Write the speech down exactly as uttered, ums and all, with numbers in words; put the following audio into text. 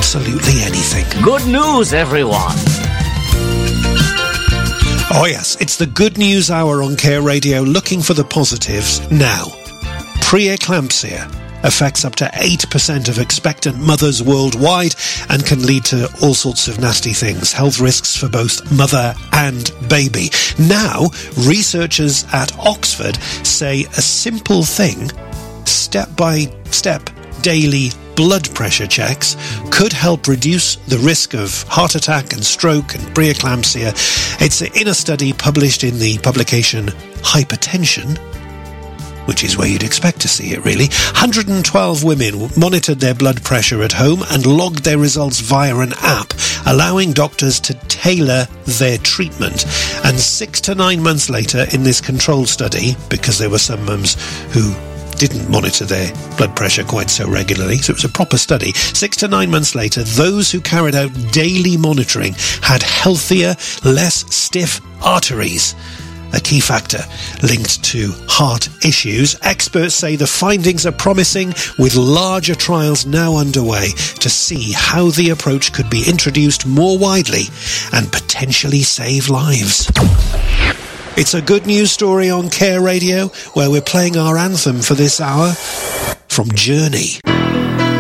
absolutely anything. Good news, everyone. Oh yes, it's the Good News Hour on Care Radio, looking for the positives now. Preeclampsia affects up to eight percent of expectant mothers worldwide and can lead to all sorts of nasty things, health risks for both mother and baby. Now, researchers at Oxford say a simple thing, step-by-step daily blood pressure checks, could help reduce the risk of heart attack and stroke and preeclampsia. It's in a study published in the publication Hypertension, which is where you'd expect to see it, really. one hundred twelve women monitored their blood pressure at home and logged their results via an app, allowing doctors to tailor their treatment. And six to nine months later, in this controlled study, because there were some mums who didn't monitor their blood pressure quite so regularly, so it was a proper study. Six to nine months later, those who carried out daily monitoring had healthier, less stiff arteries, a key factor linked to heart issues. Experts say the findings are promising, with larger trials now underway to see how the approach could be introduced more widely and potentially save lives. It's a good news story on Care Radio, where we're playing our anthem for this hour from Journey.